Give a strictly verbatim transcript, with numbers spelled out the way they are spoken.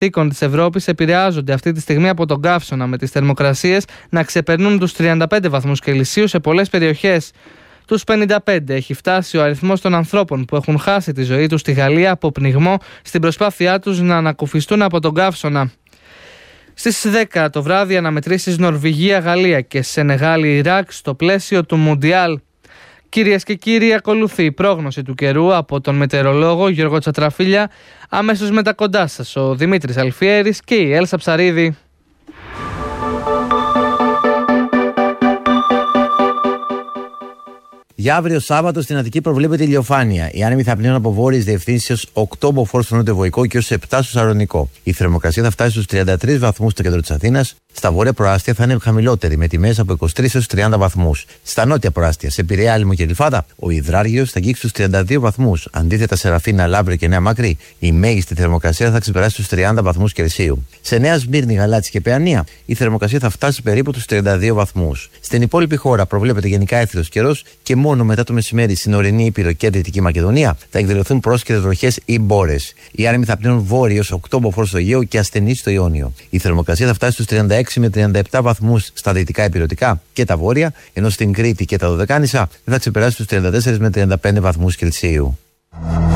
οίκων της Ευρώπης επηρεάζονται αυτή τη στιγμή από τον καύσωνα, με τις θερμοκρασίες να ξεπερνούν τους τριάντα πέντε βαθμούς Κελσίου σε πολλές περιοχές. Τους πενήντα πέντε έχει φτάσει ο αριθμός των ανθρώπων που έχουν χάσει τη ζωή τους στη Γαλλία από πνιγμό στην προσπάθειά τους να ανακουφιστούν από τον καύσωνα. Στις δέκα το βράδυ αναμετρήσεις Νορβηγία-Γαλλία και Σενεγάλη-Ιράκ στο πλαίσιο του Μουντιάλ. Κυρίες και κύριοι, ακολουθεί η πρόγνωση του καιρού από τον μετεωρολόγο Γιώργο Τσατραφίλια. Αμέσως μετά κοντά σας ο Δημήτρης Αλφιέρης και η Έλσα Ψαρίδη. Για αύριο Σάββατο στην Αττική προβλέπεται ηλιοφάνεια. Οι άνεμοι θα πνέουν από βόρειες διευθύνσεις οκτώ μποφόρ στο νότιο-βοϊκό και έως επτά στο Σαρονικό. Η θερμοκρασία θα φτάσει στους τριάντα τρεις βαθμούς στο κέντρο της Αθήνας. Στα βόρεια προάστια θα είναι χαμηλότερη, με τιμές από είκοσι τρεις έως τριάντα βαθμούς. Στα νότια προάστια, σε Πειραιά, Άλυμο και Γλυφάδα, ο υδράργυρος θα αγγίξει στους τριάντα δύο βαθμούς. Αντίθετα, σε Ραφίνα, Λάμπρε και Νέα Μάκρη, η μέγιστη θερμοκρασία θα ξεπεράσει τους τριάντα βαθμούς Κελσίου. Σε Νέα Σμύρνη, Γαλάτσι και Παιανία, η θερμοκρασία θα φτάσει περίπου τους τριάντα δύο βαθμούς. Στην υπόλοιπη χώρα προβλέπεται γενικά έθριος καιρός και μόνο μετά το μεσημέρι στην ορεινή Ήπειρο και Δυτική Μακεδονία θα εκδηλωθούν πρόσκαιρες βροχές ή μπόρες. Οι άνεμοι θα πνέουν βόρειος οκτώ μποφόρ στο Αιγαίο και ασθενείς στο Ιόνιο. Η θερμοκρασία θα φτάσει στους τριάντα έξι με τριάντα επτά βαθμούς στα δυτικά ηπειρωτικά και τα βόρεια, ενώ στην Κρήτη και τα Δωδεκάνησα θα ξεπεράσει τους τριάντα τέσσερα με τριάντα πέντε βαθμούς Κελσίου.